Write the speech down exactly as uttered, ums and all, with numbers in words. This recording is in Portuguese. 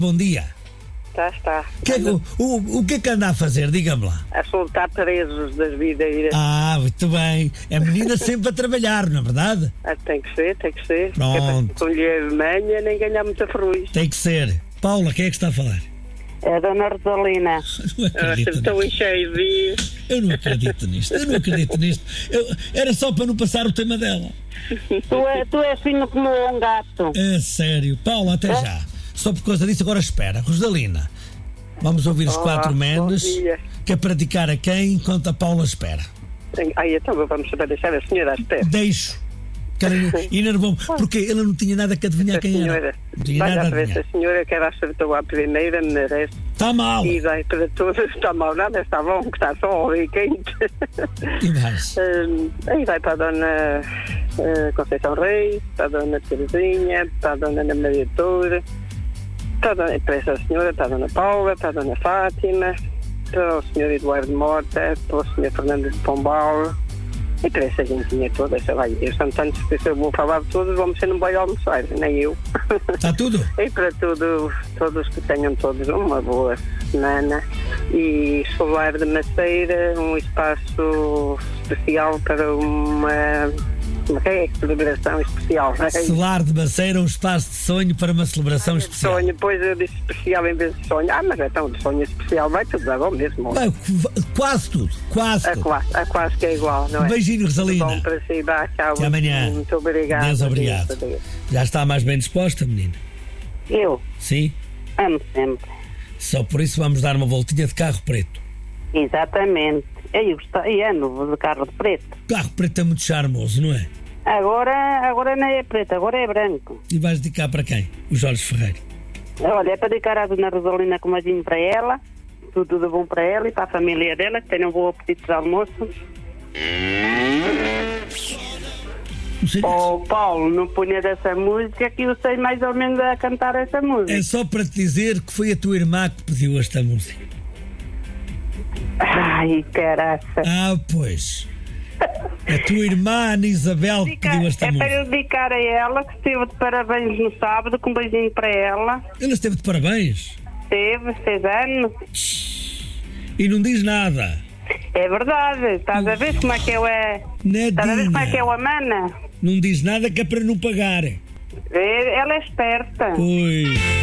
Bom dia. Está, está. Que, o, o, o que é que anda a fazer? Diga-me lá. A soltar presos das videiras. Ah, muito bem. A menina sempre a trabalhar, não é verdade? Ah, tem que ser, tem que ser. Pronto. Com mulher de manhã nem ganhar muita ferrugem. Tem que ser. Paula, quem é que está a falar? É a dona Rosalina. Não acredito Estou nisto. cheio de... Eu não acredito nisto. Eu não acredito nisto. Eu, era só para não passar o tema dela. Tu, é, tu és fino como um gato. É sério. Paula, até já. Só por causa disso, agora espera. Rosalina, vamos ouvir os Olá, quatro Mendes, bom dia. que é praticar a quem enquanto a Paula espera. Ai, então vamos saber deixar a senhora à espera. Deixo. Que ela enervou-me, porque ela não tinha nada que adivinhar A quem senhora, era. Não tinha vai nada já a ver se adivinhar. a senhora que era acertou à primeira, merece. Está mal. E vai para todos, está mal nada, está bom, que está sol e quente. E mais? Hum, aí vai para a dona uh, Conceição Reis, para a dona Terezinha, para a dona Ana Maria Toura, para a dona, para essa senhora, para a dona Paula, para a dona Fátima, para o senhor Eduardo Mota, para o senhor Fernando de Pombal, e para essa gentinha toda, sei lá, eu são tantos que se eu vou falar de todos, vamos ser não vai almoçar, nem eu. Está tudo? E para tudo, todos que tenham todos uma boa semana. E Solar de Maceira, um espaço especial para uma, uma é, celebração especial. Solar de Maceira, um espaço de sonho para uma celebração especial. Sonho, pois eu disse especial em vez de sonho. Ah, mas então de sonho especial vai tudo dar bom mesmo. Vai, quase tudo, quase A tudo. quase, a quase que é igual, não é? Beijinho, Rosalina. Bom para si, dá, tchau. Até amanhã. Muito obrigado. Deus obrigado. Adeus. Já está mais bem disposta, menina? Eu Sim? amo sempre. Só por isso vamos dar uma voltinha de carro preto. Exatamente. Eu gosto- e ando de carro de preto. Carro preto é muito charmoso, não é? Agora, agora não é preto, agora é branco. E vais dedicar para quem? O Jorge Ferreira. Olha, é para dedicar à dona Rosalina com beijinho para ela, tudo de bom para ela e para a família dela, que tenham um bom apetite de almoço. Não sei. Oh, Paulo, não punha dessa música que eu sei mais ou menos a cantar essa música. É só para te dizer que foi a tua irmã que pediu esta música. Ai, caraça. Ah, pois. A tua irmã Ana Isabel que pediu esta É para música. eu dedicar a ela, que esteve de parabéns no sábado, com um beijinho para ela. Ela esteve de parabéns Teve seis anos. e não diz nada. É verdade, estás a ver como é que eu é. Estás a ver como é que eu a mana? Não diz nada que é para não pagar. É, ela é esperta. Pois.